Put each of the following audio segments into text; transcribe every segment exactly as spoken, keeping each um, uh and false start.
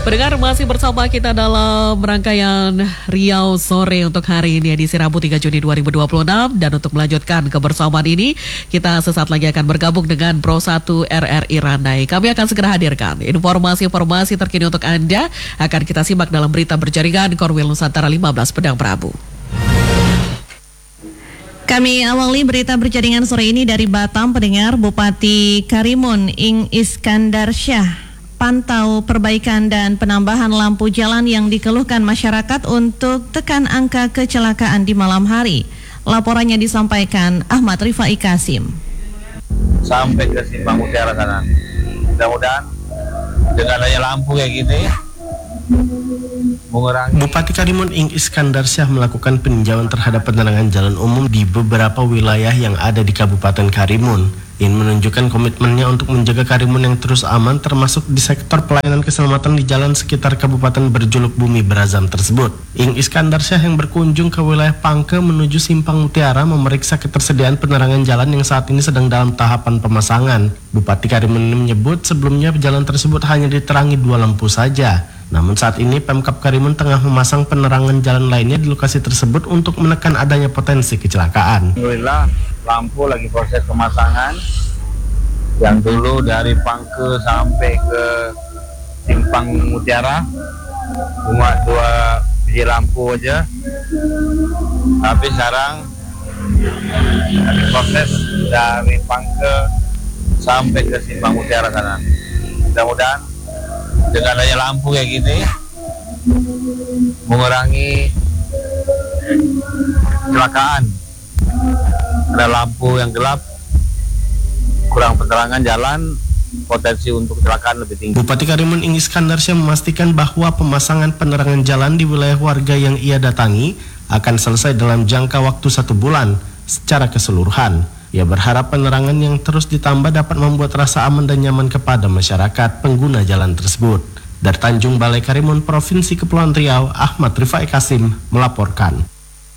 Pendengar masih bersama kita dalam rangkaian Riau Sore untuk hari ini edisi Rabu tiga Juni dua ribu dua puluh enam. Dan untuk melanjutkan kebersamaan ini, kita sesaat lagi akan bergabung dengan Pro satu R R I Randai. Kami akan segera hadirkan informasi-informasi terkini untuk Anda. Akan kita simak dalam berita berjaringan Korwil Nusantara lima belas Pedang Prabu. Kami awali berita berjaringan sore ini dari Batam. Pendengar, Bupati Karimun Ing Iskandar Syah pantau perbaikan dan penambahan lampu jalan yang dikeluhkan masyarakat untuk tekan angka kecelakaan di malam hari. Laporannya disampaikan Ahmad Rifai Kasim. Sampai ke Simpang Mutiara sana. Mudah-mudahan dengan adanya lampu kayak gini mengurangi. Bupati Karimun Ing Iskandar Syah melakukan peninjauan terhadap penerangan jalan umum di beberapa wilayah yang ada di Kabupaten Karimun. Ini menunjukkan komitmennya untuk menjaga Karimun yang terus aman, termasuk di sektor pelayanan keselamatan di jalan sekitar kabupaten berjuluk Bumi Berazam tersebut. Ing Iskandar Syah yang berkunjung ke wilayah Pangke menuju Simpang Mutiara memeriksa ketersediaan penerangan jalan yang saat ini sedang dalam tahapan pemasangan. Bupati Karimun ini menyebut sebelumnya jalan tersebut hanya diterangi dua lampu saja. Namun saat ini Pemkab Karimun tengah memasang penerangan jalan lainnya di lokasi tersebut untuk menekan adanya potensi kecelakaan. Alhamdulillah lampu lagi proses pemasangan. Yang dulu dari Pangke sampai ke Simpang Mutiara cuma dua biji lampu aja. Tapi sekarang lagi proses dari Pangke sampai ke Simpang Mutiara sana. Mudah-mudahan dengan adanya lampu kayak gini mengurangi kecelakaan. Ada lampu yang gelap, kurang penerangan jalan, potensi untuk kecelakaan lebih tinggi. Bupati Karimun Ing Iskandar Syah memastikan bahwa pemasangan penerangan jalan di wilayah warga yang ia datangi akan selesai dalam jangka waktu satu bulan secara keseluruhan. Ia berharap penerangan yang terus ditambah dapat membuat rasa aman dan nyaman kepada masyarakat pengguna jalan tersebut. Dari Tanjung Balai Karimun, Provinsi Kepulauan Riau, Ahmad Rifai Kasim melaporkan.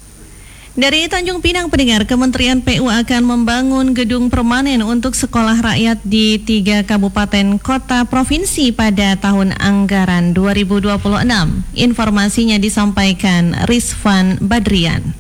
Dari Tanjung Pinang, pendengar, Kementerian P U akan membangun gedung permanen untuk sekolah rakyat di tiga kabupaten kota provinsi pada tahun anggaran dua ribu dua puluh enam. Informasinya disampaikan Rizvan Badrian.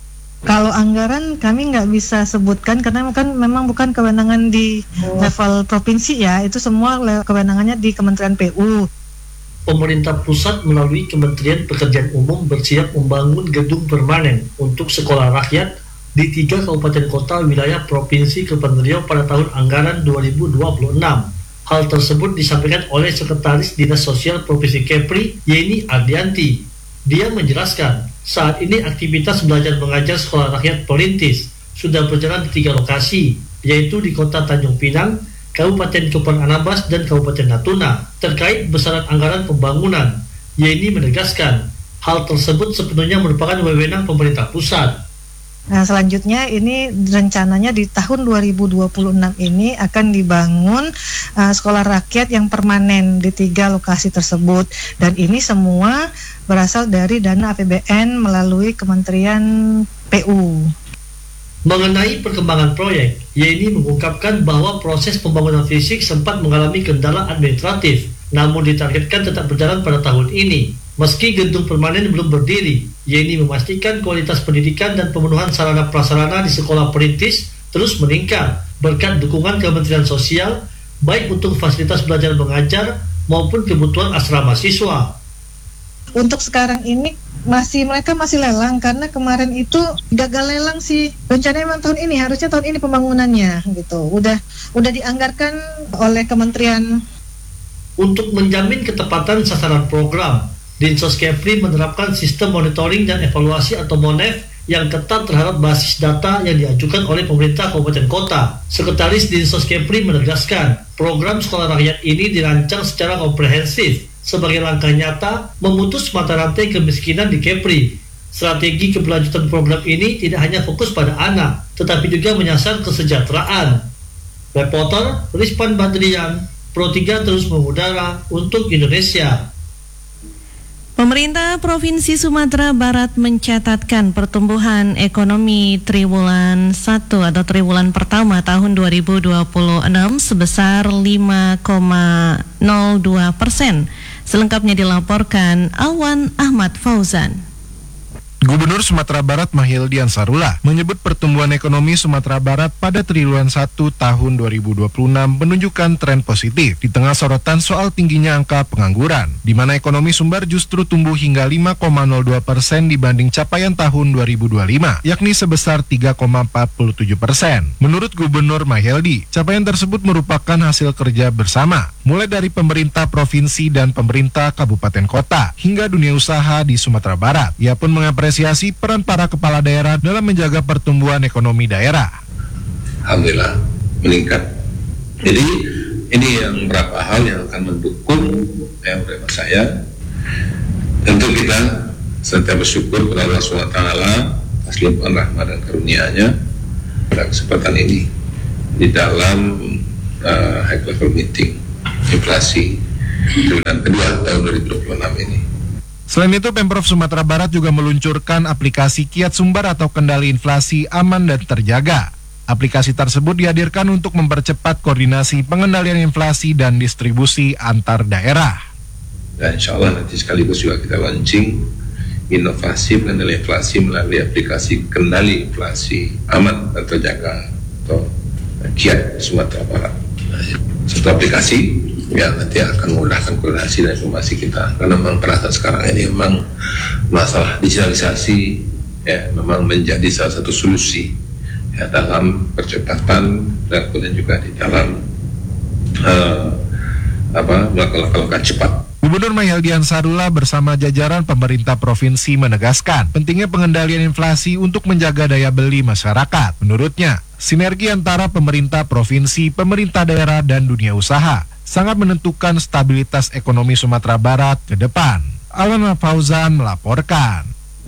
Kalau anggaran kami nggak bisa sebutkan karena kan memang bukan kewenangan di level provinsi ya, itu semua kewenangannya di Kementerian P U. Pemerintah pusat melalui Kementerian Pekerjaan Umum bersiap membangun gedung permanen untuk sekolah rakyat di tiga kabupaten kota wilayah Provinsi Kepulauan Riau pada tahun anggaran dua ribu dua puluh enam. Hal tersebut disampaikan oleh Sekretaris Dinas Sosial Provinsi Kepri, Yeni Ardianti. Dia menjelaskan, saat ini aktivitas belajar mengajar sekolah rakyat perintis sudah berjalan di tiga lokasi, yaitu di Kota Tanjung Pinang, Kabupaten Kepulauan Anambas, dan Kabupaten Natuna. Terkait besaran anggaran pembangunan, Yeni menegaskan hal tersebut sepenuhnya merupakan wewenang pemerintah pusat. Nah, selanjutnya ini rencananya di tahun dua ribu dua puluh enam ini akan dibangun uh, sekolah rakyat yang permanen di tiga lokasi tersebut, dan ini semua berasal dari dana A P B N melalui Kementerian P U. Mengenai perkembangan proyek, Yeni mengungkapkan bahwa proses pembangunan fisik sempat mengalami kendala administratif, namun ditargetkan tetap berjalan pada tahun ini. Meski gedung permanen belum berdiri, Yeni memastikan kualitas pendidikan dan pemenuhan sarana prasarana di sekolah perintis terus meningkat berkat dukungan Kementerian Sosial, baik untuk fasilitas belajar mengajar maupun kebutuhan asrama siswa. Untuk sekarang ini masih mereka masih lelang karena kemarin itu gagal lelang sih. Rencananya memang tahun ini, harusnya tahun ini pembangunannya gitu. Udah udah dianggarkan oleh kementerian. Untuk menjamin ketepatan sasaran program, Dinsos Kepri menerapkan sistem monitoring dan evaluasi atau MONEV yang ketat terhadap basis data yang diajukan oleh pemerintah kabupaten kota. Sekretaris Dinsos Kepri menegaskan, program sekolah rakyat ini dirancang secara komprehensif sebagai langkah nyata memutus mata rantai kemiskinan di Kepri. Strategi keberlanjutan program ini tidak hanya fokus pada anak, tetapi juga menyasar kesejahteraan. Reporter Rizvan Badrian, Pro tiga terus mengudara untuk Indonesia. Pemerintah Provinsi Sumatera Barat mencatatkan pertumbuhan ekonomi triwulan satu atau triwulan pertama tahun dua ribu dua puluh enam sebesar lima koma nol dua persen. Selengkapnya dilaporkan Awan Ahmad Fauzan. Gubernur Sumatera Barat Mahyildi Ansarullah menyebut pertumbuhan ekonomi Sumatera Barat pada triwulan satu tahun dua ribu dua puluh enam menunjukkan tren positif di tengah sorotan soal tingginya angka pengangguran, di mana ekonomi Sumbar justru tumbuh hingga lima koma nol dua persen dibanding capaian tahun dua ribu dua puluh lima, yakni sebesar tiga koma empat puluh tujuh persen. Menurut Gubernur Mahyildi, capaian tersebut merupakan hasil kerja bersama, mulai dari pemerintah provinsi dan pemerintah kabupaten kota, hingga dunia usaha di Sumatera Barat. Ia pun mengapresiasi apresiasi peran para kepala daerah dalam menjaga pertumbuhan ekonomi daerah. Alhamdulillah meningkat. Jadi ini yang beberapa hal yang akan mendukung ya menurut saya. Tentu kita setiap bersyukur kepada Allah subhanahu wa taala atas limpahan rahmat dan karunia-Nya pada kesempatan ini di dalam uh, high level meeting inflasi triwulan kedua tahun dua ribu dua puluh enam ini. Selain itu, Pemprov Sumatera Barat juga meluncurkan aplikasi Kiat Sumbar atau Kendali Inflasi Aman dan Terjaga. Aplikasi tersebut dihadirkan untuk mempercepat koordinasi pengendalian inflasi dan distribusi antar daerah. Dan insya Allah nanti sekaligus juga kita launching inovasi pengendali inflasi melalui aplikasi Kendali Inflasi Aman dan Terjaga atau Kiat Sumatera Barat. Satu aplikasi ya nanti akan memudahkan koordinasi dan informasi kita, karena memang perasaan sekarang ini memang masalah digitalisasi ya memang menjadi salah satu solusi ya dalam percepatan dan kemudian juga di dalam uh, apa melakukan langkah cepat. Gubernur Mahyildi Ansarullah bersama jajaran pemerintah provinsi menegaskan pentingnya pengendalian inflasi untuk menjaga daya beli masyarakat. Menurutnya, sinergi antara pemerintah provinsi, pemerintah daerah, dan dunia usaha sangat menentukan stabilitas ekonomi Sumatera Barat ke depan. Awan Fauzan melaporkan.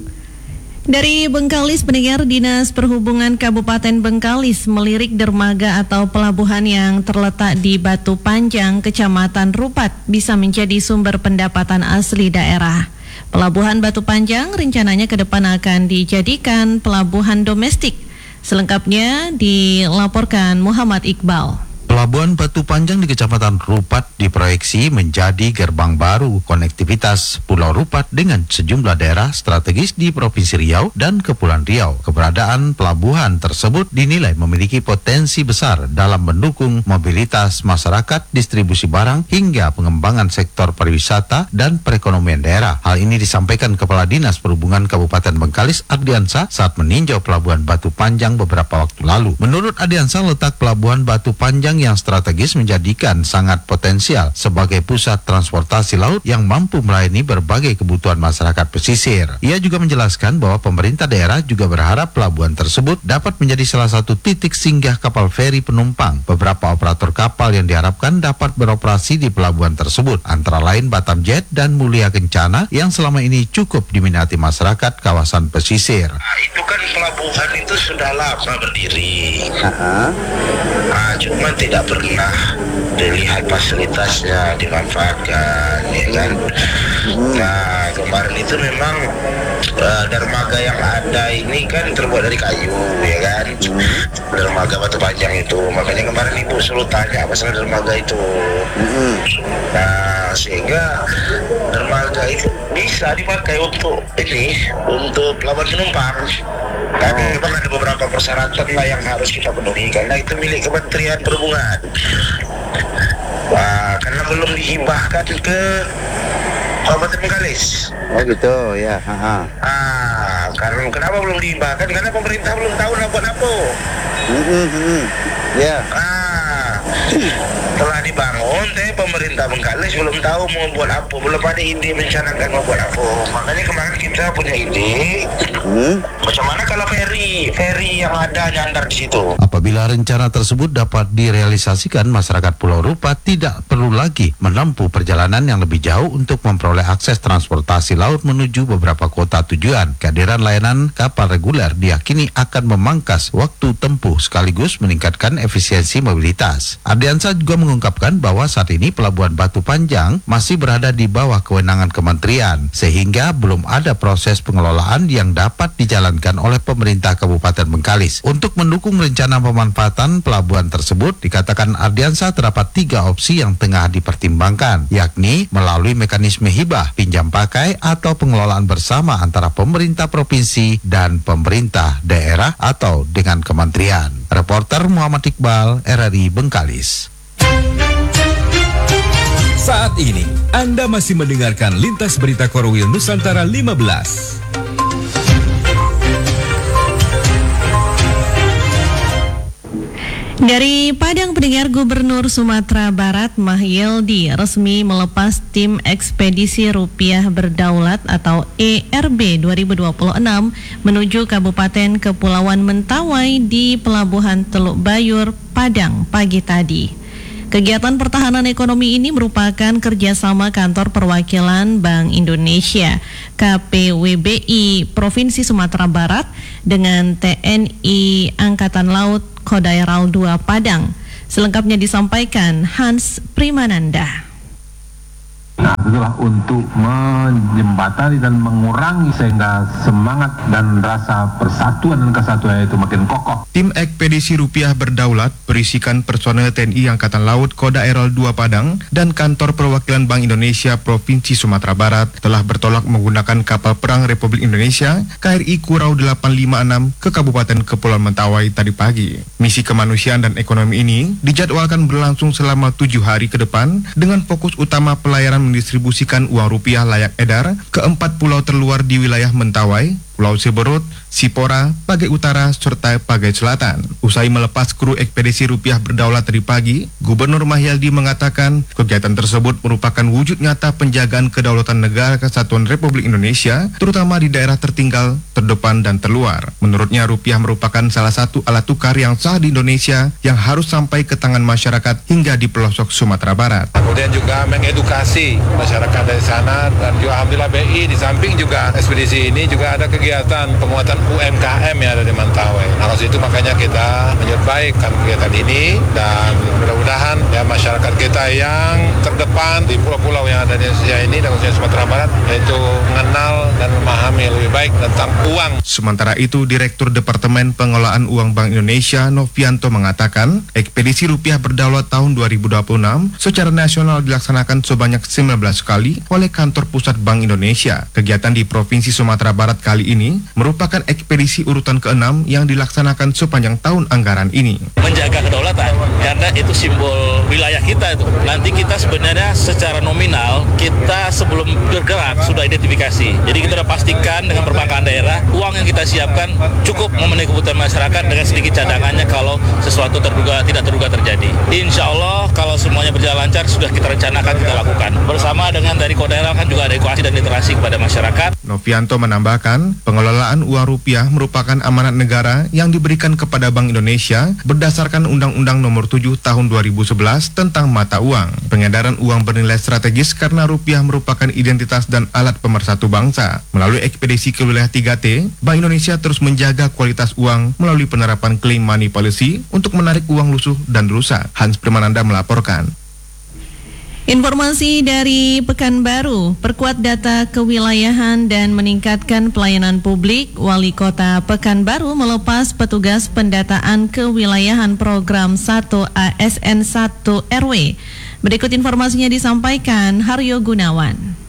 Dari Bengkalis, pendengar, Dinas Perhubungan Kabupaten Bengkalis melirik dermaga atau pelabuhan yang terletak di Batu Panjang, Kecamatan Rupat, bisa menjadi sumber pendapatan asli daerah. Pelabuhan Batu Panjang rencananya ke depan akan dijadikan pelabuhan domestik. Selengkapnya dilaporkan Muhammad Iqbal. Pelabuhan Batu Panjang di Kecamatan Rupat diproyeksi menjadi gerbang baru konektivitas Pulau Rupat dengan sejumlah daerah strategis di Provinsi Riau dan Kepulauan Riau. Keberadaan pelabuhan tersebut dinilai memiliki potensi besar dalam mendukung mobilitas masyarakat, distribusi barang, hingga pengembangan sektor pariwisata dan perekonomian daerah. Hal ini disampaikan Kepala Dinas Perhubungan Kabupaten Bengkalis, Ardiansa, saat meninjau Pelabuhan Batu Panjang beberapa waktu lalu. Menurut Ardiansa, letak Pelabuhan Batu Panjang yang strategis menjadikan sangat potensial sebagai pusat transportasi laut yang mampu melayani berbagai kebutuhan masyarakat pesisir. Ia juga menjelaskan bahwa pemerintah daerah juga berharap pelabuhan tersebut dapat menjadi salah satu titik singgah kapal feri penumpang. Beberapa operator kapal yang diharapkan dapat beroperasi di pelabuhan tersebut, antara lain Batam Jet dan Mulia Kencana yang selama ini cukup diminati masyarakat kawasan pesisir. Nah, itu kan pelabuhan itu sudah lama berdiri. Uh-huh. Nah, cuma tidak pernah dilihat fasilitasnya dimanfaatkan, ya kan. Nah, kemarin itu memang uh, dermaga yang ada ini kan terbuat dari kayu, ya kan. Dermaga Batu Panjang itu, makanya kemarin Ibu selalu tanya masalah dermaga itu. Nah, sehingga dermaga itu bisa dipakai untuk ini, untuk pelabuhan penumpang. Tapi memang ada beberapa persyaratan lah yang harus kita penuhi, karena itu milik Kementerian Perhubungan. Wah, karena belum dihibahkan ke Kabupaten Bengkalis. Oh gitu, ya. Aha. Ah, karena kenapa belum dihibahkan? Karena pemerintah belum tahu nak buat apa. Mm-hmm. Ya. Ah, telah dibangun, tapi pemerintah Bengkalis belum tahu mau buat apa, belum ada ide mencanangkan mau buat apa. Makanya kemarin kita punya ide, hmm? Macam mana kalau feri, feri yang ada nyandar di situ. Apabila rencana tersebut dapat direalisasikan, masyarakat Pulau Rupat tidak perlu lagi menempuh perjalanan yang lebih jauh untuk memperoleh akses transportasi laut menuju beberapa kota tujuan. Kehadiran layanan kapal reguler diyakini akan memangkas waktu tempuh sekaligus meningkatkan efisiensi mobilitas. Ardiansa juga mengungkapkan bahwa saat ini Pelabuhan Batu Panjang masih berada di bawah kewenangan kementerian, sehingga belum ada proses pengelolaan yang dapat dijalankan oleh pemerintah Kabupaten Bengkalis. Untuk mendukung rencana pemanfaatan pelabuhan tersebut, dikatakan Ardiansah terdapat tiga opsi yang tengah dipertimbangkan, yakni melalui mekanisme hibah, pinjam pakai, atau pengelolaan bersama antara pemerintah provinsi dan pemerintah daerah atau dengan kementerian. Reporter Muhammad Iqbal, R R I Bengkalis. Saat ini, Anda masih mendengarkan Lintas Berita Korwil Nusantara lima belas. Dari Padang, pendengar, Gubernur Sumatera Barat Mahyildi resmi melepas tim ekspedisi rupiah berdaulat atau E R B dua ribu dua puluh enam menuju Kabupaten Kepulauan Mentawai di Pelabuhan Teluk Bayur, Padang pagi tadi. Kegiatan pertahanan ekonomi ini merupakan kerjasama Kantor Perwakilan Bank Indonesia K P W B I Provinsi Sumatera Barat dengan T N I Angkatan Laut Kodaeral dua Padang. Selengkapnya disampaikan Hans Primananda. Nah, itulah untuk menjembatani dan mengurangi sehingga semangat dan rasa persatuan dan kesatuan itu makin kokoh. Tim ekspedisi rupiah berdaulat berisikan personel T N I Angkatan Laut Kodaeral dua Padang dan Kantor Perwakilan Bank Indonesia Provinsi Sumatera Barat telah bertolak menggunakan kapal perang Republik Indonesia K R I Kurau delapan lima enam ke Kabupaten Kepulauan Mentawai tadi pagi. Misi kemanusiaan dan ekonomi ini dijadwalkan berlangsung selama tujuh hari ke depan dengan fokus utama pelayanan mendistribusikan uang rupiah layak edar ke empat pulau terluar di wilayah Mentawai, Pulau Siberut, Sipora, Pagai Utara, serta Pagai Selatan. Usai melepas kru ekspedisi rupiah berdaulat tadi pagi, Gubernur Mahyildi mengatakan kegiatan tersebut merupakan wujud nyata penjagaan kedaulatan negara kesatuan Republik Indonesia, terutama di daerah tertinggal, terdepan, dan terluar. Menurutnya, rupiah merupakan salah satu alat tukar yang sah di Indonesia yang harus sampai ke tangan masyarakat hingga di pelosok Sumatera Barat. Kemudian juga mengedukasi masyarakat dari sana, dan juga Alhamdulillah B I di samping juga ekspedisi ini juga ada kegiatan penguatan U M K M yang ada di Mentawai. Nah, itu makanya kita menyambut baik kegiatan ini, dan mudah-mudahan ya masyarakat kita yang terdepan di pulau-pulau yang ada di Indonesia ini dan khususnya Sumatera Barat yaitu mengenal dan memahami lebih baik tentang uang. Sementara itu, Direktur Departemen Pengelolaan Uang Bank Indonesia Novianto mengatakan ekspedisi rupiah berdaulat tahun dua ribu dua puluh enam secara nasional dilaksanakan sebanyak sembilan belas kali oleh Kantor Pusat Bank Indonesia. Kegiatan di Provinsi Sumatera Barat kali ini merupakan ekspedisi urutan keenam yang dilaksanakan sepanjang tahun anggaran ini. Menjaga kedaulatan karena itu simbol wilayah kita itu. Nanti kita sebenarnya secara nominal kita sebelum bergerak sudah identifikasi. Jadi kita sudah pastikan dengan perbankan daerah uang yang kita siapkan cukup memenuhi kebutuhan masyarakat dengan sedikit cadangannya kalau sesuatu terduga tidak terduga terjadi. Insya Allah kalau semuanya berjalan lancar sudah kita rencanakan kita lakukan. Bersama dengan dari Kodaeral kan juga ada edukasi dan literasi kepada masyarakat. Novianto menambahkan pengelolaan uang rupiah merupakan amanat negara yang diberikan kepada Bank Indonesia berdasarkan Undang-Undang Nomor tujuh Tahun dua ribu sebelas tentang mata uang. Pengedaran uang bernilai strategis karena rupiah merupakan identitas dan alat pemersatu bangsa. Melalui ekspedisi ke wilayah tiga T, Bank Indonesia terus menjaga kualitas uang melalui penerapan clean money policy untuk menarik uang lusuh dan rusak. Hans Primananda melaporkan. Informasi dari Pekanbaru, perkuat data kewilayahan dan meningkatkan pelayanan publik. Wali Kota Pekanbaru melepas petugas pendataan kewilayahan program satu A S N satu R W. Berikut informasinya disampaikan Haryo Gunawan.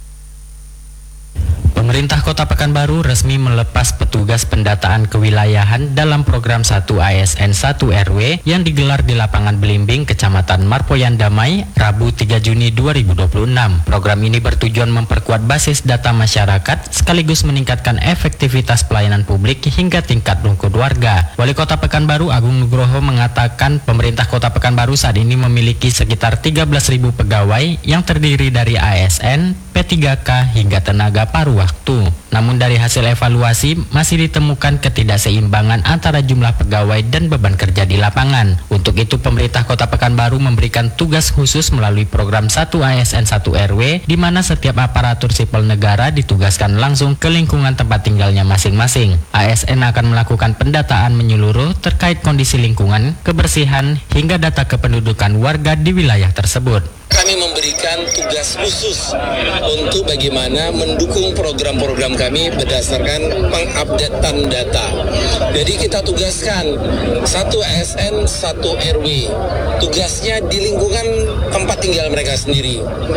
Pemerintah Kota Pekanbaru resmi melepas petugas pendataan kewilayahan dalam program satu A S N satu R W yang digelar di lapangan Belimbing, Kecamatan Marpoyan Damai, Rabu tiga Juni dua ribu dua puluh enam. Program ini bertujuan memperkuat basis data masyarakat sekaligus meningkatkan efektivitas pelayanan publik hingga tingkat rukun warga. Wali Kota Pekanbaru Agung Nugroho mengatakan pemerintah Kota Pekanbaru saat ini memiliki sekitar tiga belas ribu pegawai yang terdiri dari A S N, P tiga K hingga tenaga paruh waktu. Namun dari hasil evaluasi masih ditemukan ketidakseimbangan antara jumlah pegawai dan beban kerja di lapangan. Untuk itu pemerintah Kota Pekanbaru memberikan tugas khusus melalui program satu A S N satu R W di mana setiap aparatur sipil negara ditugaskan langsung ke lingkungan tempat tinggalnya masing-masing. A S N akan melakukan pendataan menyeluruh terkait kondisi lingkungan, kebersihan, hingga data kependudukan warga di wilayah tersebut. Kami memberikan tugas khusus untuk bagaimana mendukung program-program kami berdasarkan pengupdatean data. Jadi kita tugaskan satu A S N, satu R W. Tugasnya di lingkungan tempat tinggal mereka sendiri.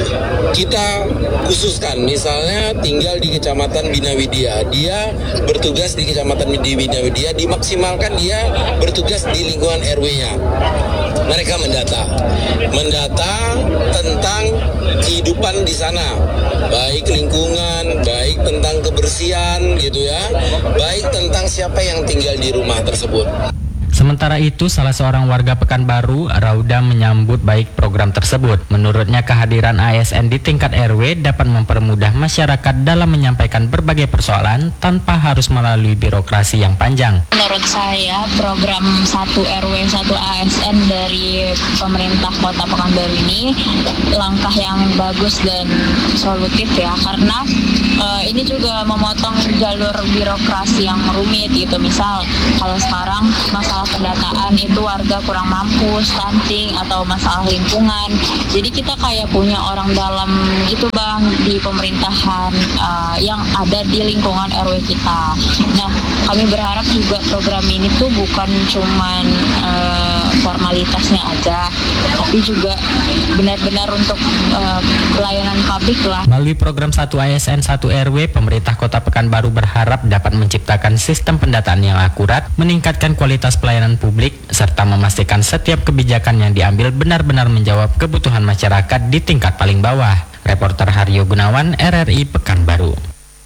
Kita khususkan, misalnya tinggal di Kecamatan Bina Widya, dia bertugas di Kecamatan Bina Widya, dimaksimalkan dia bertugas di lingkungan R W-nya. Mereka mendata, mendata tentang kehidupan di sana, baik lingkungan, baik tentang kebersihan gitu ya, baik tentang siapa yang tinggal di rumah tersebut. Sementara itu, salah seorang warga Pekanbaru, Rauda, menyambut baik program tersebut. Menurutnya, kehadiran A S N di tingkat R W dapat mempermudah masyarakat dalam menyampaikan berbagai persoalan tanpa harus melalui birokrasi yang panjang. Menurut saya, program satu R W satu A S N dari pemerintah Kota Pekanbaru ini langkah yang bagus dan solutif ya, karena uh, ini juga memotong jalur birokrasi yang rumit gitu. Misal, kalau sekarang masalah pendataan itu warga kurang mampu, stunting, atau masalah lingkungan. Jadi kita kayak punya orang dalam gitu bang di pemerintahan uh, yang ada di lingkungan R W kita. Nah, kami berharap juga program ini tuh bukan cuman uh, formalitasnya aja, tapi juga benar-benar untuk uh, pelayanan publik lah. Melalui program satu A S N satu R W, pemerintah Kota Pekanbaru berharap dapat menciptakan sistem pendataan yang akurat, meningkatkan kualitas pelayanan publik, serta memastikan setiap kebijakan yang diambil benar-benar menjawab kebutuhan masyarakat di tingkat paling bawah. Reporter Haryo Gunawan, R R I Pekanbaru.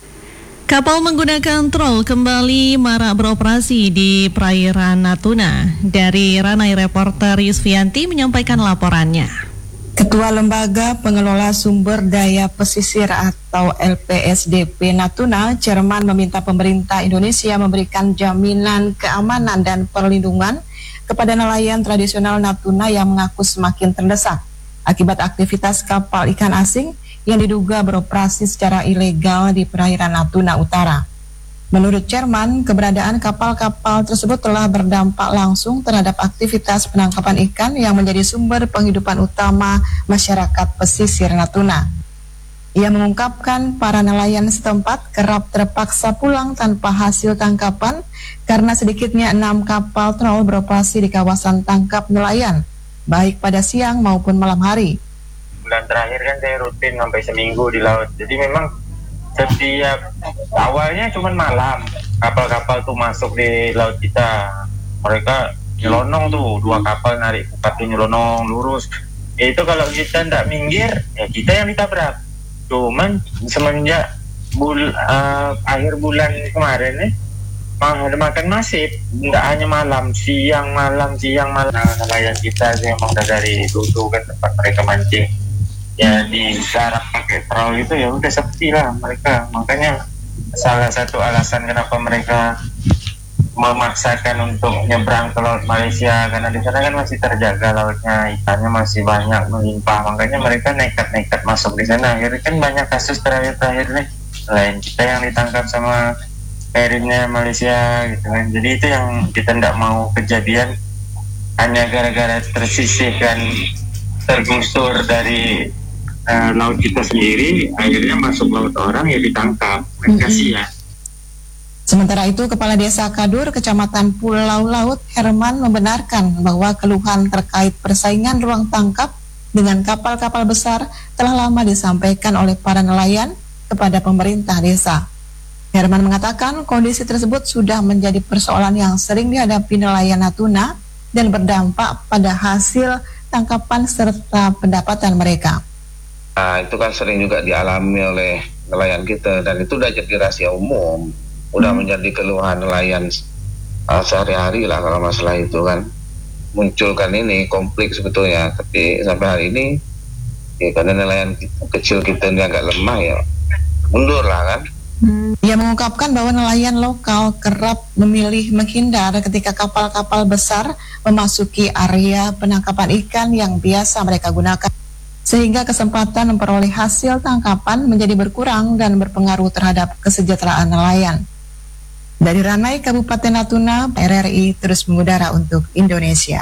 Kapal menggunakan trol kembali marak beroperasi di perairan Natuna. Dari Ranai, reporter Yusfianti menyampaikan laporannya. Ketua Lembaga Pengelola Sumber Daya Pesisir atau L P S D P Natuna, Chairman, meminta pemerintah Indonesia memberikan jaminan keamanan dan perlindungan kepada nelayan tradisional Natuna yang mengaku semakin terdesak akibat aktivitas kapal ikan asing yang diduga beroperasi secara ilegal di perairan Natuna Utara. Menurut Chairman, keberadaan kapal-kapal tersebut telah berdampak langsung terhadap aktivitas penangkapan ikan yang menjadi sumber penghidupan utama masyarakat pesisir Natuna. Ia mengungkapkan para nelayan setempat kerap terpaksa pulang tanpa hasil tangkapan karena sedikitnya enam kapal trol beroperasi di kawasan tangkap nelayan, baik pada siang maupun malam hari. Bulan terakhir kan saya rutin sampai seminggu di laut, jadi memang setiap awalnya cuma malam kapal-kapal tuh masuk di laut kita, mereka nyelonong tuh, dua kapal narik pukat tuh nyelonong lurus. Ya itu kalau kita ndak minggir, ya kita yang ditabrak. Cuman semenjak bul uh, akhir bulan kemarin nih, ada makan masif, ndak hanya malam, siang malam, siang malam. Nah, nelayan kita sih emang udah dari dulu kan tempat mereka mancing. Ya di cara pakai perahu itu ya udah sepi lah mereka, makanya salah satu alasan kenapa mereka memaksakan untuk nyebrang ke laut Malaysia, karena di sana kan masih terjaga lautnya, ikannya masih banyak melimpah, makanya mereka nekat-nekat masuk di sana. Akhirnya kan banyak kasus terakhir-terakhir nih, selain kita yang ditangkap sama perinnya Malaysia gitu kan. Jadi itu yang kita tidak mau kejadian hanya gara-gara tersisihkan, tergusur dari Uh, laut kita sendiri, akhirnya masuk laut orang ya ditangkap. Mm-hmm. Kasihan. Sementara itu, Kepala Desa Kadur, Kecamatan Pulau Laut, Herman, membenarkan bahwa keluhan terkait persaingan ruang tangkap dengan kapal-kapal besar telah lama disampaikan oleh para nelayan kepada pemerintah desa. Herman mengatakan kondisi tersebut sudah menjadi persoalan yang sering dihadapi nelayan Natuna dan berdampak pada hasil tangkapan serta pendapatan mereka. Nah, itu kan sering juga dialami oleh nelayan kita, dan itu udah jadi rahasia umum, udah hmm. menjadi keluhan nelayan uh, sehari-hari lah kalau masalah itu kan. Muncul kan ini konflik sebetulnya, tapi sampai hari ini ya karena nelayan kecil kita ini agak lemah ya, mundur lah kan. Ia mengungkapkan bahwa nelayan lokal kerap memilih menghindar ketika kapal-kapal besar memasuki area penangkapan ikan yang biasa mereka gunakan, sehingga kesempatan memperoleh hasil tangkapan menjadi berkurang dan berpengaruh terhadap kesejahteraan nelayan. Dari Ranai, Kabupaten Natuna, R R I terus mengudara untuk Indonesia.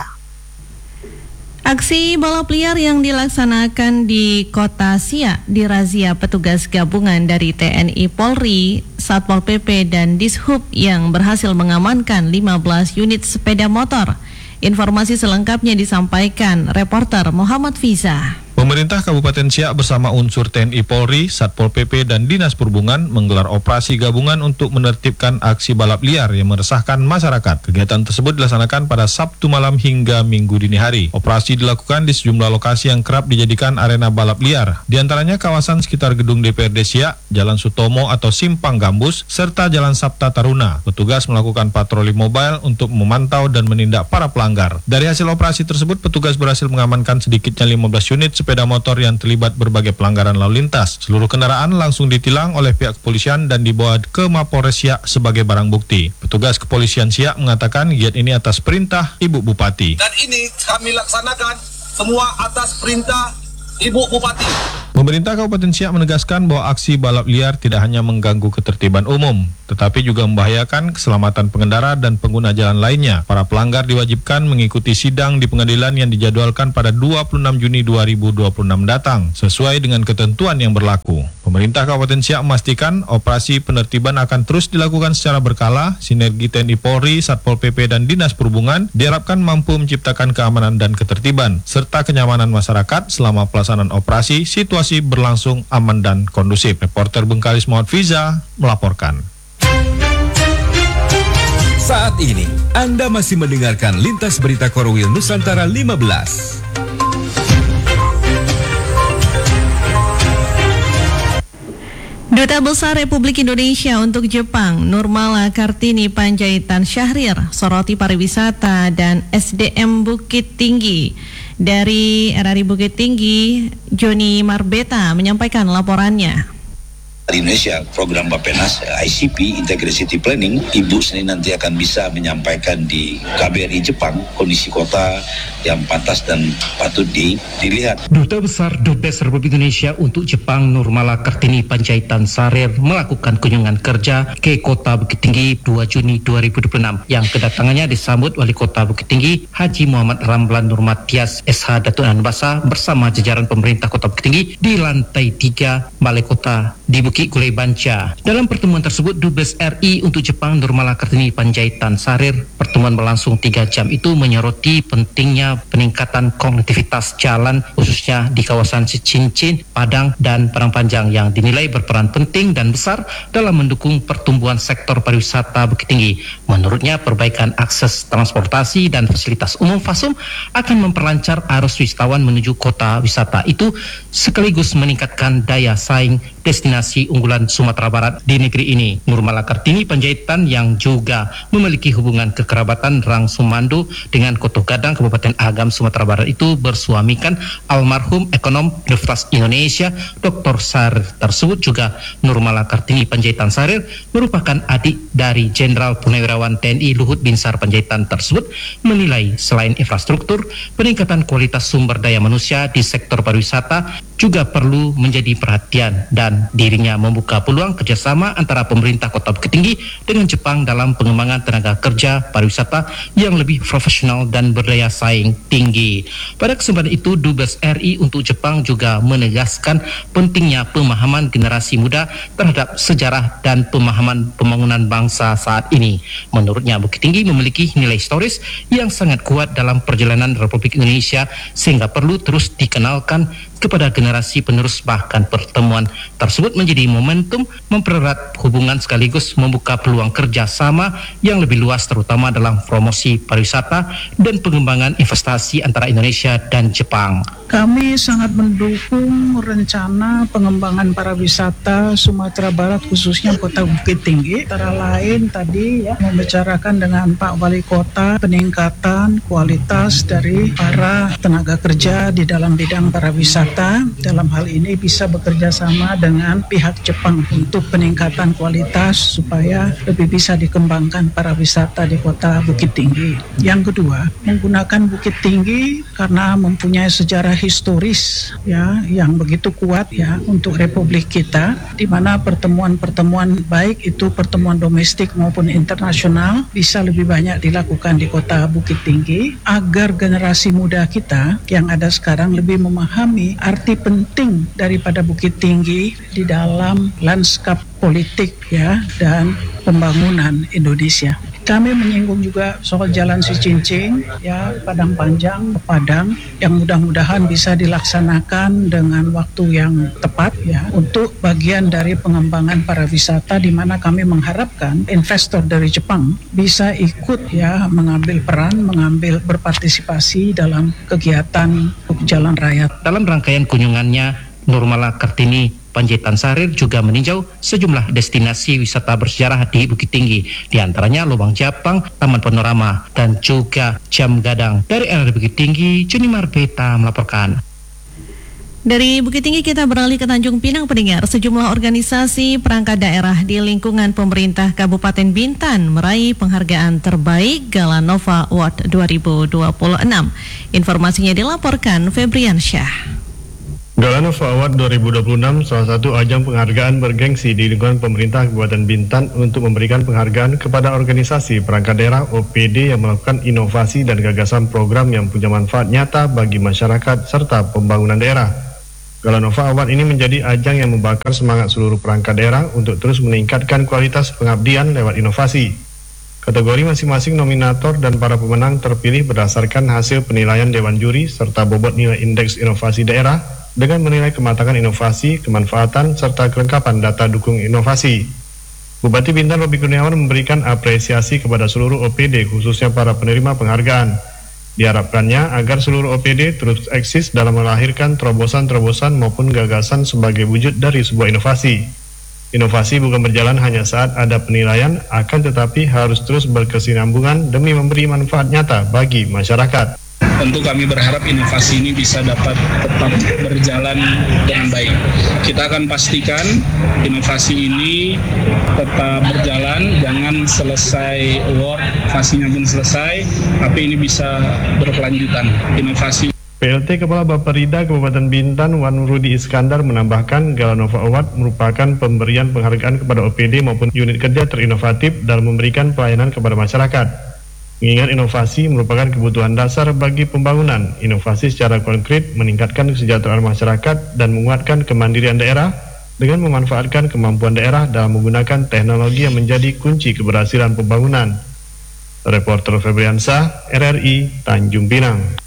Aksi balap liar yang dilaksanakan di Kota Siak dirazia petugas gabungan dari T N I Polri, Satpol P P dan Dishub yang berhasil mengamankan lima belas unit sepeda motor. Informasi selengkapnya disampaikan reporter Muhammad Fiza. Pemerintah Kabupaten Siak bersama unsur T N I Polri, Satpol P P, dan Dinas Perhubungan menggelar operasi gabungan untuk menertibkan aksi balap liar yang meresahkan masyarakat. Kegiatan tersebut dilaksanakan pada Sabtu malam hingga Minggu dini hari. Operasi dilakukan di sejumlah lokasi yang kerap dijadikan arena balap liar, di antaranya kawasan sekitar gedung D P R D Siak, Jalan Sutomo atau Simpang Gambus, serta Jalan Sabta Taruna. Petugas melakukan patroli mobile untuk memantau dan menindak para pelanggar. Dari hasil operasi tersebut, petugas berhasil mengamankan sedikitnya lima belas unit sepeda motor yang terlibat berbagai pelanggaran lalu lintas. Seluruh kendaraan langsung ditilang oleh pihak kepolisian dan dibawa ke Mapolres Siak sebagai barang bukti. Petugas kepolisian Siak mengatakan giat ini atas perintah Ibu Bupati. Dan ini kami laksanakan semua atas perintah Ibu Bupati. Pemerintah Kabupaten Siak menegaskan bahwa aksi balap liar tidak hanya mengganggu ketertiban umum, tetapi juga membahayakan keselamatan pengendara dan pengguna jalan lainnya. Para pelanggar diwajibkan mengikuti sidang di pengadilan yang dijadwalkan pada dua puluh enam Juni dua ribu dua puluh enam datang, sesuai dengan ketentuan yang berlaku. Pemerintah Kabupaten Siak memastikan operasi penertiban akan terus dilakukan secara berkala. Sinergi T N I Polri, Satpol P P, dan Dinas Perhubungan diharapkan mampu menciptakan keamanan dan ketertiban, serta kenyamanan masyarakat selama pelaksanaan operasi. Situasi berlangsung aman dan kondusif. Reporter Bengkalis Muhammad Fiza melaporkan. Saat ini Anda masih mendengarkan Lintas Berita Korwil Nusantara lima belas. Duta Besar Republik Indonesia untuk Jepang, Nurmala Kartini Panjaitan Syahrir, soroti pariwisata dan S D M Bukit Tinggi. Dari R R I Bukit Tinggi, Joni Marbeta menyampaikan laporannya. Di Indonesia, program Bappenas I C P Integrated City Planning, Ibu Senin nanti akan bisa menyampaikan di K B R I Jepang kondisi kota yang pantas dan patut di, dilihat. Duta Besar Dubes Republik Indonesia untuk Jepang Nurmala Kartini Panjaitan Syahrir melakukan kunjungan kerja ke Kota Bukit Tinggi dua Juni dua ribu dua puluh enam yang kedatangannya disambut Wali Kota Bukit Tinggi Haji Muhammad Ramlan Nurmatias S H Datuk Anbasa bersama jajaran pemerintah Kota Bukit Tinggi di lantai tiga Balai Kota di Bukit Gulai Banca. Dalam pertemuan tersebut, Dubes R I untuk Jepang Nurmala Kartini Panjaitan Syahrir, pertemuan berlangsung tiga jam itu menyoroti pentingnya peningkatan konektivitas jalan khususnya di kawasan Cincin, Padang, dan Padang Panjang yang dinilai berperan penting dan besar dalam mendukung pertumbuhan sektor pariwisata Bukit Tinggi. Menurutnya, perbaikan akses transportasi dan fasilitas umum Fasum akan memperlancar arus wisatawan menuju kota wisata itu sekaligus meningkatkan daya saing destinasi unggulan Sumatera Barat di negeri ini. Nurmala Kartini Panjaitan yang juga memiliki hubungan kekerabatan langsung mandu dengan Koto Gadang Kabupaten Agam Sumatera Barat itu bersuamikan almarhum ekonom Universitas Indonesia Doktor Syahrir tersebut. Juga Nurmala Kartini Panjaitan Syahrir merupakan adik dari Jenderal Purnawirawan T N I Luhut Binsar Panjaitan tersebut menilai selain infrastruktur, peningkatan kualitas sumber daya manusia di sektor pariwisata juga perlu menjadi perhatian dan dirinya membuka peluang kerjasama antara pemerintah Kota Bukit Tinggi dengan Jepang dalam pengembangan tenaga kerja pariwisata yang lebih profesional dan berdaya saing tinggi. Pada kesempatan itu, Dubes R I untuk Jepang juga menegaskan pentingnya pemahaman generasi muda terhadap sejarah dan pemahaman pembangunan bangsa saat ini. Menurutnya, Bukit Tinggi memiliki nilai historis yang sangat kuat dalam perjalanan Republik Indonesia sehingga perlu terus dikenalkan kepada generasi penerus. Bahkan pertemuan tersebut menjadi momentum mempererat hubungan sekaligus membuka peluang kerjasama yang lebih luas terutama dalam promosi pariwisata dan pengembangan investasi antara Indonesia dan Jepang. Kami sangat mendukung rencana pengembangan pariwisata Sumatera Barat, khususnya Kota Bukit Tinggi. Antara lain tadi ya membicarakan dengan Pak Wali Kota peningkatan kualitas dari para tenaga kerja di dalam bidang pariwisata. Dalam hal ini bisa bekerja sama dengan pihak Jepang untuk peningkatan kualitas supaya lebih bisa dikembangkan pariwisata di Kota Bukit Tinggi. Yang kedua, menggunakan Bukit Tinggi karena mempunyai sejarah historis ya yang begitu kuat ya untuk Republik kita, di mana pertemuan-pertemuan baik itu pertemuan domestik maupun internasional bisa lebih banyak dilakukan di Kota Bukit Tinggi agar generasi muda kita yang ada sekarang lebih memahami arti penting daripada Bukit Tinggi di dalam lanskap politik ya dan pembangunan Indonesia. Kami menyinggung juga soal Jalan Cicincing, ya Padang Panjang, Padang, yang mudah-mudahan bisa dilaksanakan dengan waktu yang tepat, ya untuk bagian dari pengembangan pariwisata, di mana kami mengharapkan investor dari Jepang bisa ikut, ya mengambil peran, mengambil berpartisipasi dalam kegiatan jalan raya. Dalam rangkaian kunjungannya, Nurmala Kartini Panjaitan Sarir juga meninjau sejumlah destinasi wisata bersejarah di Bukit Tinggi, di antaranya Lubang Japang, Taman Panorama, dan juga Jam Gadang. Dari R R Bukit Tinggi, Juni Marbeta melaporkan. Dari Bukit Tinggi kita beralih ke Tanjung Pinang, pendengar. Sejumlah organisasi perangkat daerah di lingkungan pemerintah Kabupaten Bintan meraih penghargaan terbaik Galanova Award dua ribu dua puluh enam. Informasinya dilaporkan Febrian Syah. Galanova Award dua ribu dua puluh enam salah satu ajang penghargaan bergengsi di lingkungan pemerintah Kabupaten Bintan untuk memberikan penghargaan kepada organisasi perangkat daerah O P D yang melakukan inovasi dan gagasan program yang punya manfaat nyata bagi masyarakat serta pembangunan daerah. Galanova Award ini menjadi ajang yang membakar semangat seluruh perangkat daerah untuk terus meningkatkan kualitas pengabdian lewat inovasi. Kategori masing-masing nominator dan para pemenang terpilih berdasarkan hasil penilaian Dewan Juri serta bobot nilai indeks inovasi daerah dengan menilai kematangan inovasi, kemanfaatan, serta kelengkapan data dukung inovasi. Bupati Bintan Robi Kurniawan memberikan apresiasi kepada seluruh O P D, khususnya para penerima penghargaan. Diharapkannya agar seluruh O P D terus eksis dalam melahirkan terobosan-terobosan maupun gagasan sebagai wujud dari sebuah inovasi. Inovasi bukan berjalan hanya saat ada penilaian, akan tetapi harus terus berkesinambungan demi memberi manfaat nyata bagi masyarakat. Tentu kami berharap inovasi ini bisa dapat tetap berjalan dengan baik. Kita akan pastikan inovasi ini tetap berjalan, jangan selesai award, fasenya pun selesai, tapi ini bisa berkelanjutan. Inovasi P L T Kepala Bapperida Kabupaten Bintan Wan Rudi Iskandar menambahkan Galanova Award merupakan pemberian penghargaan kepada O P D maupun unit kerja terinovatif dalam memberikan pelayanan kepada masyarakat. Mengingat inovasi merupakan kebutuhan dasar bagi pembangunan, inovasi secara konkret meningkatkan kesejahteraan masyarakat dan menguatkan kemandirian daerah dengan memanfaatkan kemampuan daerah dalam menggunakan teknologi yang menjadi kunci keberhasilan pembangunan. Reporter Febriansyah, R R I, Tanjung Pinang.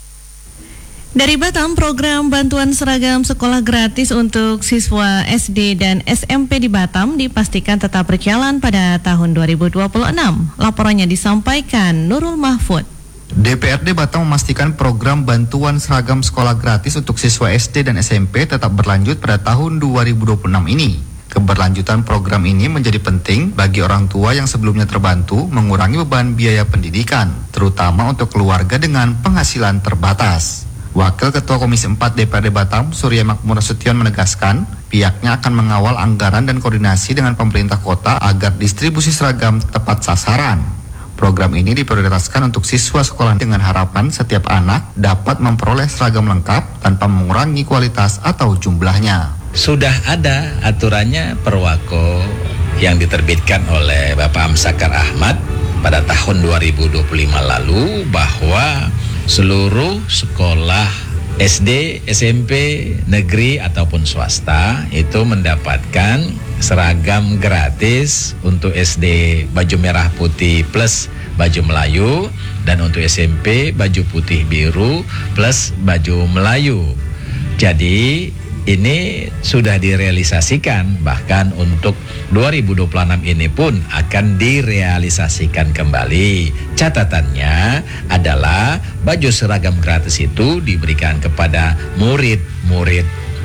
Dari Batam, program bantuan seragam sekolah gratis untuk siswa S D dan S M P di Batam dipastikan tetap berjalan pada tahun dua ribu dua puluh enam. Laporannya disampaikan Nurul Mahfud. D P R D Batam memastikan program bantuan seragam sekolah gratis untuk siswa S D dan S M P tetap berlanjut pada tahun dua ribu dua puluh enam ini. Keberlanjutan program ini menjadi penting bagi orang tua yang sebelumnya terbantu mengurangi beban biaya pendidikan, terutama untuk keluarga dengan penghasilan terbatas. Wakil Ketua Komisi empat D P R D Batam, Surya Makmur Nasution menegaskan, pihaknya akan mengawal anggaran dan koordinasi dengan pemerintah kota agar distribusi seragam tepat sasaran. Program ini diprioritaskan untuk siswa sekolah dengan harapan setiap anak dapat memperoleh seragam lengkap tanpa mengurangi kualitas atau jumlahnya. Sudah ada aturannya Perwako yang diterbitkan oleh Bapak Amsakar Ahmad pada tahun dua ribu dua puluh lima lalu bahwa seluruh sekolah S D, S M P, negeri ataupun swasta itu mendapatkan seragam gratis untuk S D baju merah putih plus baju Melayu dan untuk S M P baju putih biru plus baju Melayu. Jadi ini sudah direalisasikan, bahkan untuk dua ribu dua puluh enam ini pun akan direalisasikan kembali. Catatannya adalah baju seragam gratis itu diberikan kepada murid-murid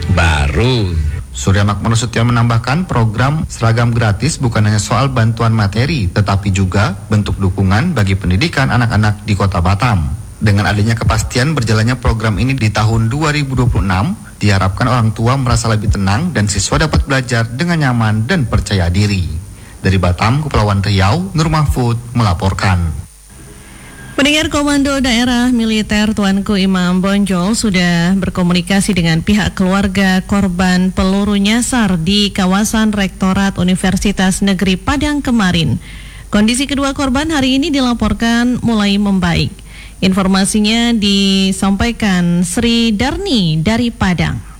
baru. Surya Makmur Nasution menambahkan program seragam gratis bukan hanya soal bantuan materi, tetapi juga bentuk dukungan bagi pendidikan anak-anak di Kota Batam. Dengan adanya kepastian berjalannya program ini di tahun dua ribu dua puluh enam, diharapkan orang tua merasa lebih tenang dan siswa dapat belajar dengan nyaman dan percaya diri. Dari Batam, Kepulauan Riau, Nur Mahfud melaporkan. Pendengar, Komando Daerah Militer Tuanku Imam Bonjol sudah berkomunikasi dengan pihak keluarga korban peluru nyasar di kawasan Rektorat Universitas Negeri Padang kemarin. Kondisi kedua korban hari ini dilaporkan mulai membaik. Informasinya disampaikan Sri Darni dari Padang.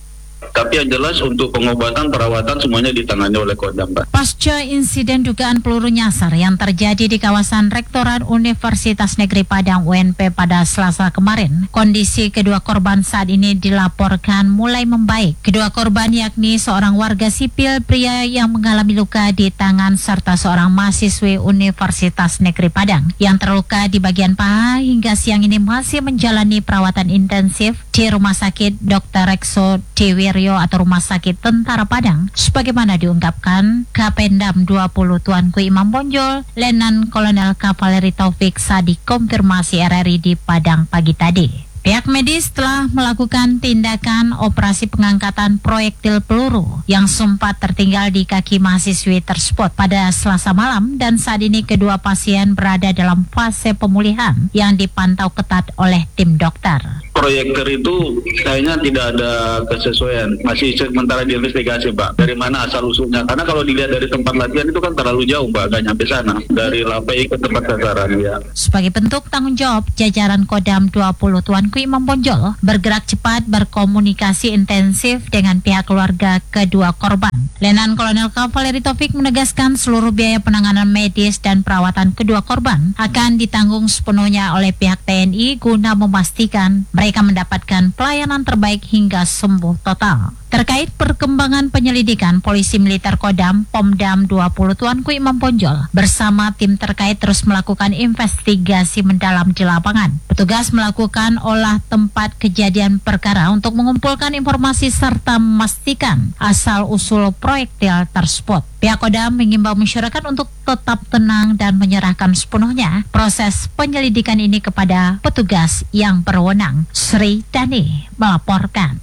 Tapi yang jelas untuk pengobatan, perawatan semuanya ditangani oleh Kodam, Pak. Pasca insiden dugaan peluru nyasar yang terjadi di kawasan Rektorat Universitas Negeri Padang U N P pada Selasa kemarin, kondisi kedua korban saat ini dilaporkan mulai membaik. Kedua korban yakni seorang warga sipil pria yang mengalami luka di tangan serta seorang mahasiswi Universitas Negeri Padang yang terluka di bagian paha hingga siang ini masih menjalani perawatan intensif di Rumah Sakit Dokter Rekso Tiwiryo atau Rumah Sakit Tentara Padang, sebagaimana diungkapkan Kapendam dua puluh Tuanku Imam Bonjol, Letnan Kolonel Kavaleri Taufik saat dikonfirmasi R R I di Padang pagi tadi. Pihak medis telah melakukan tindakan operasi pengangkatan proyektil peluru yang sempat tertinggal di kaki mahasiswi tersebut pada Selasa malam, dan saat ini kedua pasien berada dalam fase pemulihan yang dipantau ketat oleh tim dokter. Proyektor itu kayaknya tidak ada kesesuaian, masih sementara diinvestigasi, Pak. Dari mana asal usulnya? Karena kalau dilihat dari tempat latihan itu kan terlalu jauh, Pak, agak nyampe sana dari L A P I ke tempat sasaran, ya. Sebagai bentuk tanggung jawab, jajaran Kodam dua puluh Tuanku Imam Bonjol bergerak cepat berkomunikasi intensif dengan pihak keluarga kedua korban. Letnan Kolonel Kavaleri Taufik menegaskan seluruh biaya penanganan medis dan perawatan kedua korban akan ditanggung sepenuhnya oleh pihak T N I guna memastikan mereka mendapatkan pelayanan terbaik hingga sembuh total. Terkait perkembangan penyelidikan, Polisi Militer Kodam Pomdam dua puluh Tuanku Imam Bonjol bersama tim terkait terus melakukan investigasi mendalam di lapangan. Petugas melakukan olah tempat kejadian perkara untuk mengumpulkan informasi serta memastikan asal-usul proyektil tersebut. Pihak Kodam mengimbau masyarakat untuk tetap tenang dan menyerahkan sepenuhnya proses penyelidikan ini kepada petugas yang berwenang. Sri Dani melaporkan.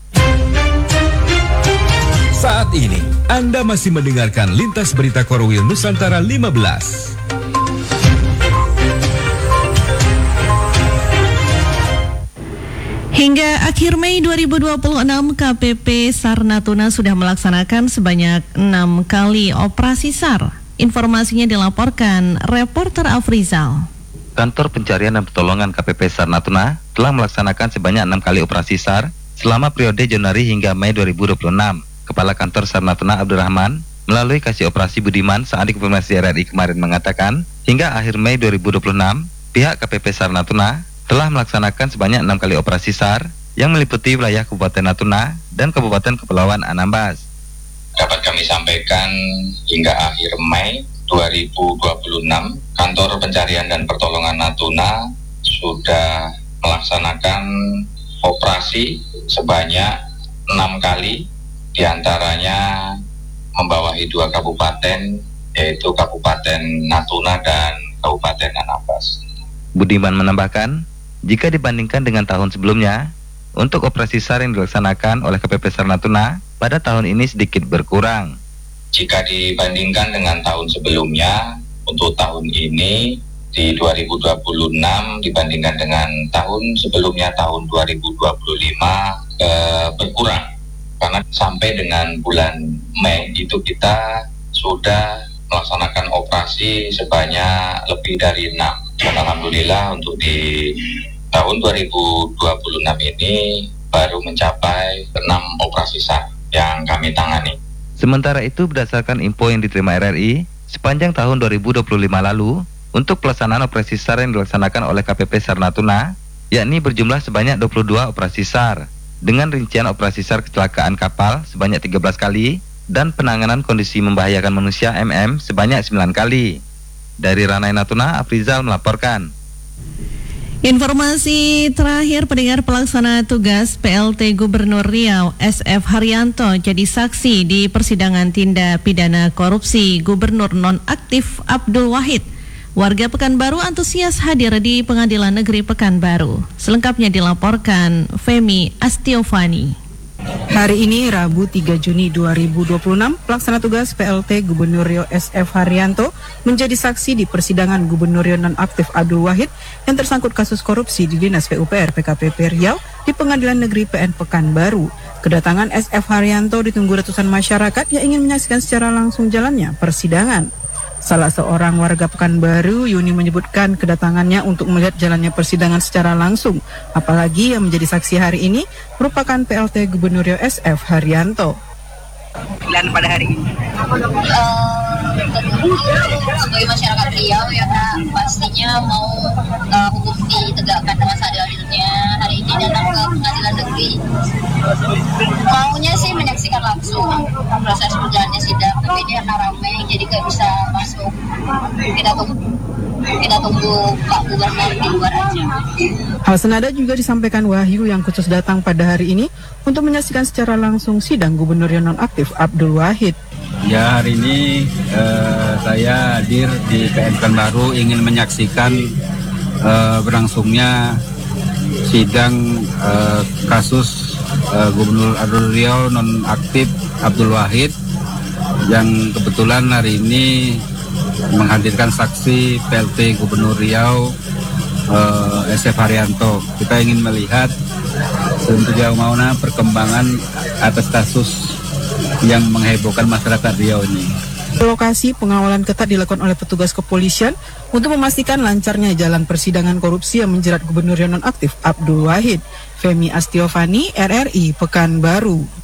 Saat ini, Anda masih mendengarkan Lintas Berita Korwil Nusantara lima belas. Hingga akhir Mei dua ribu dua puluh enam, K P P SAR Natuna sudah melaksanakan sebanyak enam kali operasi SAR. Informasinya dilaporkan reporter Afrizal. Kantor Pencarian dan Pertolongan K P P SAR Natuna telah melaksanakan sebanyak enam kali operasi SAR selama periode Januari hingga Mei dua ribu dua puluh enam. Kepala Kantor SAR Natuna Abdurrahman melalui Kasih Operasi Budiman saat dikonfirmasi R R I kemarin mengatakan, hingga akhir Mei dua ribu dua puluh enam, pihak K P P SAR Natuna telah melaksanakan sebanyak enam kali operasi SAR yang meliputi wilayah Kabupaten Natuna dan Kabupaten Kepulauan Anambas. Dapat kami sampaikan hingga akhir Mei dua ribu dua puluh enam, Kantor Pencarian dan Pertolongan Natuna sudah melaksanakan operasi sebanyak enam kali, diantaranya membawahi dua kabupaten, yaitu Kabupaten Natuna dan Kabupaten Anambas. Budiman menambahkan, jika dibandingkan dengan tahun sebelumnya, untuk operasi SAR yang dilaksanakan oleh K P P SAR Natuna pada tahun ini sedikit berkurang. Jika dibandingkan dengan tahun sebelumnya, untuk tahun ini di dua ribu dua puluh enam dibandingkan dengan tahun sebelumnya, tahun dua ribu dua puluh lima eh, berkurang. Karena sampai dengan bulan Mei itu kita sudah melaksanakan operasi sebanyak lebih dari enam. Dan alhamdulillah untuk di tahun dua ribu dua puluh enam ini baru mencapai enam operasi SAR yang kami tangani. Sementara itu, berdasarkan info yang diterima R R I, sepanjang tahun dua ribu dua puluh lima lalu, untuk pelaksanaan operasi SAR yang dilaksanakan oleh K P P SAR Natuna, yakni berjumlah sebanyak dua puluh dua operasi SAR. dengan rincian operasi SAR kecelakaan kapal sebanyak tiga belas kali dan penanganan kondisi membahayakan manusia M M sebanyak sembilan kali. Dari Ranai Natuna, Afrizal melaporkan. Informasi terakhir, pendengar, pelaksana tugas P L T Gubernur Riau S F Haryanto jadi saksi di persidangan tindak pidana korupsi Gubernur nonaktif Abdul Wahid. Warga Pekanbaru antusias hadir di Pengadilan Negeri Pekanbaru. Selengkapnya dilaporkan Femi Astiovani. Hari ini Rabu tiga Juni dua ribu dua puluh enam, pelaksana tugas P L T Gubernur Riau S F Haryanto menjadi saksi di persidangan Gubernur Riau nonaktif Abdul Wahid yang tersangkut kasus korupsi di Dinas P U P R P K P P Riau di Pengadilan Negeri P N Pekanbaru. Kedatangan S F Haryanto ditunggu ratusan masyarakat yang ingin menyaksikan secara langsung jalannya persidangan. Salah seorang warga Pekanbaru, Yuni, menyebutkan kedatangannya untuk melihat jalannya persidangan secara langsung. Apalagi yang menjadi saksi hari ini merupakan P L T Gubernur Riau S F Haryanto. Dan pada hari ini uh, sebagai masyarakat Riau ya Kak, pastinya mau uh, hukum ditegakkan dengan seadil-adilnya. Hari ini datang ke pengadilan negeri, maunya sih menyaksikan langsung proses berjalannya sidang, tapi ini karena ramai jadi gak bisa masuk. Kita tunggu kita tunggu Pak Gubernur di luar aja. Hal senada juga disampaikan Wahyu yang khusus datang pada hari ini untuk menyaksikan secara langsung sidang Gubernur yang nonaktif Abdul Wahid. Ya, hari ini eh, saya hadir di P N Pekanbaru ingin menyaksikan eh, berlangsungnya sidang eh, kasus eh, Gubernur Abdul Riau nonaktif Abdul Wahid yang kebetulan hari ini menghadirkan saksi P L T Gubernur Riau uh, S F Haryanto. Kita ingin melihat sejauh mana perkembangan atas kasus yang menghebohkan masyarakat Riau ini. Lokasi pengawalan ketat dilakukan oleh petugas kepolisian untuk memastikan lancarnya jalan persidangan korupsi yang menjerat Gubernur yang nonaktif Abdul Wahid. Femi Astiovani, R R I Pekanbaru.